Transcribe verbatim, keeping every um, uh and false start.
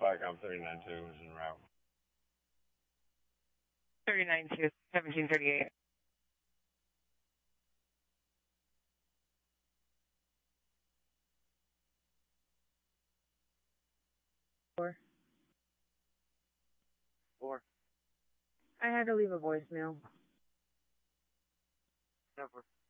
Viacom thirty-nine two is en route. thirty-nine two, seventeen thirty-eight. Four. Four. I had to leave a voicemail. Number.